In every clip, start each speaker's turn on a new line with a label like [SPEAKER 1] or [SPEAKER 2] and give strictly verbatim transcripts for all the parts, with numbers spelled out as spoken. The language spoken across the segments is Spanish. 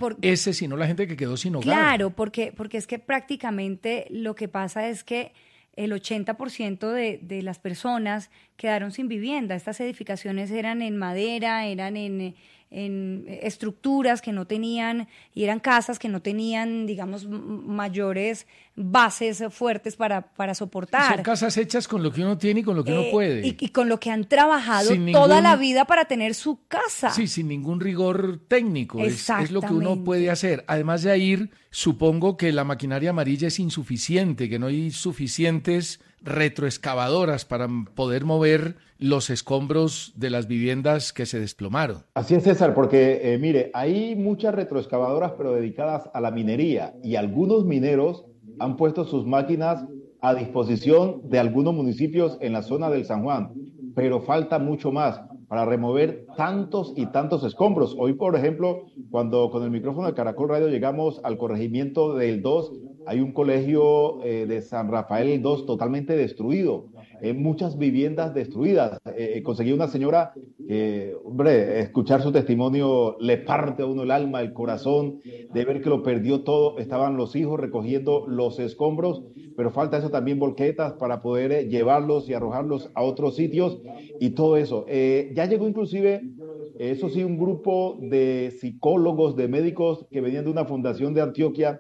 [SPEAKER 1] por,
[SPEAKER 2] ese, sino la gente que quedó sin hogar.
[SPEAKER 1] Claro, porque, porque es que prácticamente lo que pasa es que el ochenta por ciento de, de las personas quedaron sin vivienda. Estas edificaciones eran en madera, eran en, en estructuras que no tenían, y eran casas que no tenían, digamos, mayores bases fuertes para, para soportar.
[SPEAKER 2] Son casas hechas con lo que uno tiene y con lo que
[SPEAKER 1] eh,
[SPEAKER 2] uno puede.
[SPEAKER 1] Y, y con lo que han trabajado
[SPEAKER 2] Sin
[SPEAKER 1] toda
[SPEAKER 2] ningún,
[SPEAKER 1] la vida para tener su casa.
[SPEAKER 2] Sí, sin ningún rigor técnico. Es, es lo que uno puede hacer. Además de ahí, supongo que la maquinaria amarilla es insuficiente, que no hay suficientes retroexcavadoras para poder mover los escombros de las viviendas que se desplomaron.
[SPEAKER 3] Así es, César, porque eh, mire, hay muchas retroexcavadoras pero dedicadas a la minería, y algunos mineros han puesto sus máquinas a disposición de algunos municipios en la zona del San Juan, pero falta mucho más para remover tantos y tantos escombros. Hoy, por ejemplo, cuando con el micrófono de Caracol Radio llegamos al corregimiento del dos, hay un colegio eh, de San Rafael el dos totalmente destruido, eh, muchas viviendas destruidas. Eh, conseguí una señora que, hombre, escuchar su testimonio le parte a uno el alma, el corazón, de ver que lo perdió todo. Estaban los hijos recogiendo los escombros, pero falta eso también, volquetas para poder eh, llevarlos y arrojarlos a otros sitios y todo eso. Eh, ya llegó inclusive, eso sí, un grupo de psicólogos, de médicos que venían de una fundación de Antioquia.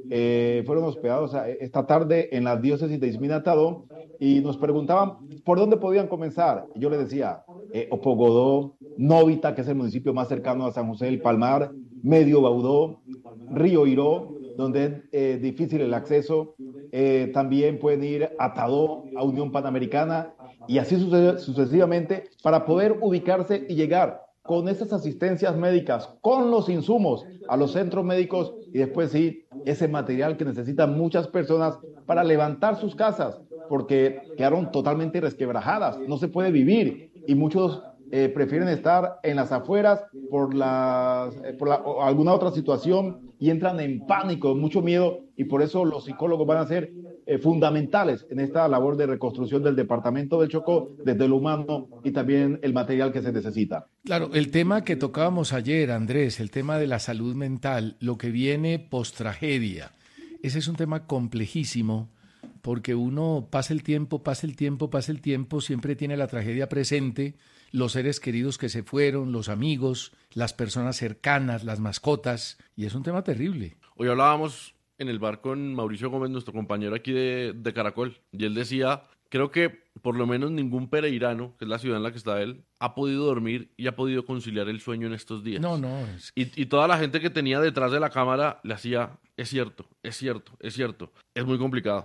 [SPEAKER 3] Eh, fueron hospedados esta tarde en la diócesis de Izminatado y nos preguntaban por dónde podían comenzar. Yo les decía, eh, Opogodó, Novita, que es el municipio más cercano a San José del Palmar, Medio Baudó, Río Iró, donde es eh, difícil el acceso. Eh, también pueden ir a Tadó, a Unión Panamericana, y así sucesivamente, para poder ubicarse y llegar con esas asistencias médicas, con los insumos a los centros médicos, y después sí, ese material que necesitan muchas personas para levantar sus casas, porque quedaron totalmente resquebrajadas, no se puede vivir, y muchos eh, prefieren estar en las afueras por, las, eh, por la, o alguna otra situación, y entran en pánico, mucho miedo, y por eso los psicólogos van a ser eh, fundamentales en esta labor de reconstrucción del departamento del Chocó, desde lo humano y también el material que se necesita.
[SPEAKER 2] Claro, el tema que tocábamos ayer, Andrés, el tema de la salud mental, lo que viene post-tragedia, ese es un tema complejísimo, porque uno pasa el tiempo, pasa el tiempo, pasa el tiempo, siempre tiene la tragedia presente, los seres queridos que se fueron, los amigos, las personas cercanas, las mascotas, y es un tema terrible.
[SPEAKER 4] Hoy hablábamos en el bar con Mauricio Gómez, nuestro compañero aquí de, de Caracol, y él decía, creo que por lo menos ningún pereirano, que es la ciudad en la que está él, ha podido dormir y ha podido conciliar el sueño en estos días.
[SPEAKER 2] No, no. Es...
[SPEAKER 4] Y, y toda la gente que tenía detrás de la cámara le hacía, es cierto, es cierto, es cierto. Es muy complicado.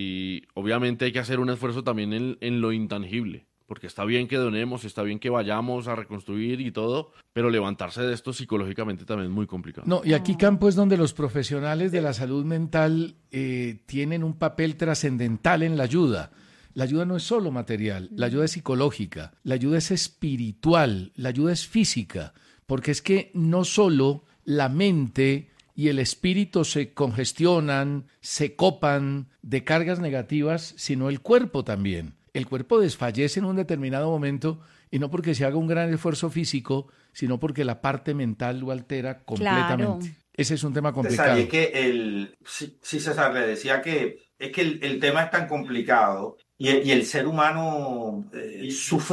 [SPEAKER 4] Y obviamente hay que hacer un esfuerzo también en, en lo intangible, porque está bien que donemos, está bien que vayamos a reconstruir y todo, pero levantarse de esto psicológicamente también es muy complicado.
[SPEAKER 2] No, y aquí, Campo, es donde los profesionales de la salud mental eh, tienen un papel trascendental en la ayuda. La ayuda no es solo material, la ayuda es psicológica, la ayuda es espiritual, la ayuda es física, porque es que no solo la mente y el espíritu se congestionan, se copan de cargas negativas, sino el cuerpo también. El cuerpo desfallece en un determinado momento, y no porque se haga un gran esfuerzo físico, sino porque la parte mental lo altera completamente. Claro. Ese es un tema complicado.
[SPEAKER 5] César, y es que el, sí, sí, César, le decía que es que el, el tema es tan complicado y el, y el ser humano eh,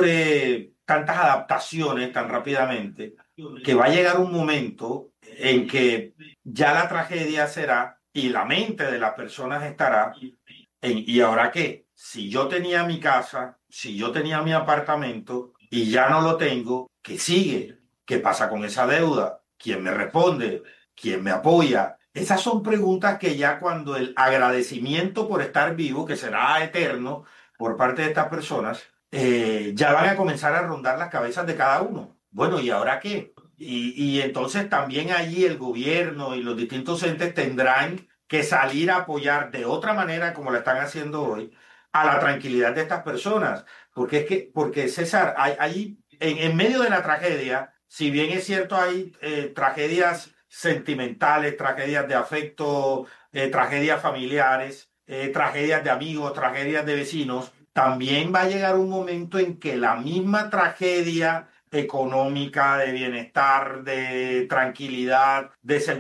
[SPEAKER 5] sufre tantas adaptaciones tan rápidamente que va a llegar un momento en que ya la tragedia será y la mente de las personas estará en ¿y ahora qué? Si yo tenía mi casa, si yo tenía mi apartamento y ya no lo tengo, ¿qué sigue? ¿Qué pasa con esa deuda? ¿Quién me responde? ¿Quién me apoya? Esas son preguntas que ya cuando el agradecimiento por estar vivo, que será eterno por parte de estas personas, eh, ya van a comenzar a rondar las cabezas de cada uno. Bueno, ¿y ahora qué? Y, y entonces también allí el gobierno y los distintos entes tendrán que salir a apoyar de otra manera, como lo están haciendo hoy, a la tranquilidad de estas personas. Porque es que, porque César, hay, hay en, en medio de la tragedia, si bien es cierto hay eh, tragedias sentimentales, tragedias de afecto, eh, tragedias familiares, eh, tragedias de amigos, tragedias de vecinos, también va a llegar un momento en que la misma tragedia económica, de bienestar, de tranquilidad, de seguridad,